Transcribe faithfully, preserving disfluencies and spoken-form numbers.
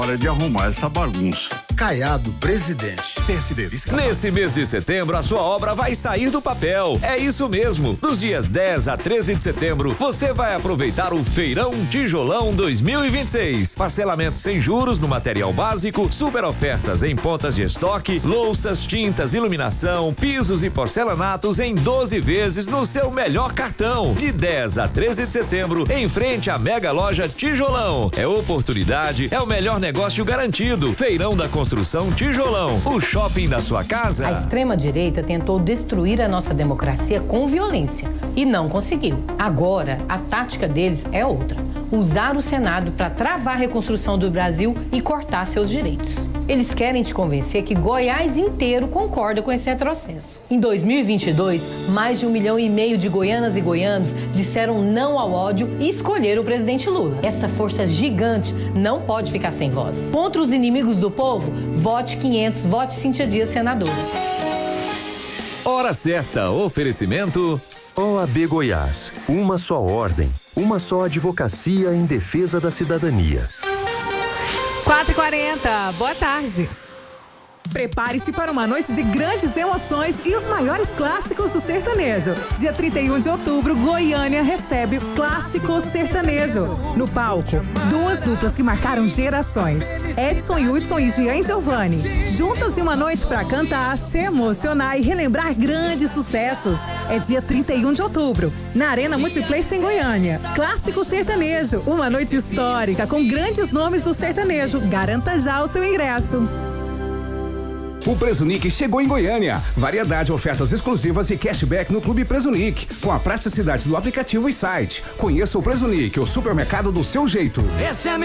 Hora de arrumar essa bagunça. Caiado, presidente. P S D, vice. Nesse mês de setembro, a sua obra vai sair do papel. É isso mesmo. Dos dias dez a treze de setembro, você vai aproveitar o Feirão Tijolão dois mil e vinte e seis. Parcelamento sem juros no material básico, super ofertas em pontas de estoque, louças, tintas, iluminação, pisos e porcelanatos em doze vezes no seu melhor cartão. De dez a treze de setembro, em frente à mega loja Tijolão. É oportunidade, é o melhor negócio garantido. Feirão da Construção Tijolão, o shopping da sua casa. A extrema-direita tentou destruir a nossa democracia com violência e não conseguiu. Agora, a tática deles é outra: usar o Senado para travar a reconstrução do Brasil e cortar seus direitos. Eles querem te convencer que Goiás inteiro concorda com esse retrocesso. Em dois mil e vinte e dois, mais de um milhão e meio de goianas e goianos disseram não ao ódio e escolheram o presidente Lula. Essa força gigante não pode ficar sem voz. Contra os inimigos do povo, vote quinhentos, vote Cíntia Dias, senadora. Hora certa, oferecimento O A B Goiás, uma só ordem, uma só advocacia em defesa da cidadania. quatro e quarenta, boa tarde. Prepare-se para uma noite de grandes emoções e os maiores clássicos do sertanejo. Dia trinta e um de outubro, Goiânia recebe o Clássico Sertanejo. No palco, duas duplas que marcaram gerações. Edson Hudson e Jean Giovanni. Juntas em uma noite para cantar, se emocionar e relembrar grandes sucessos. É dia trinta e um de outubro, na Arena Multiplex em Goiânia. Clássico Sertanejo, uma noite histórica com grandes nomes do sertanejo. Garanta já o seu ingresso. O Presunic chegou em Goiânia. Variedade, ofertas exclusivas e cashback no Clube Presunic, com a praticidade do aplicativo e site. Conheça o Presunic, o supermercado do seu jeito. Esse é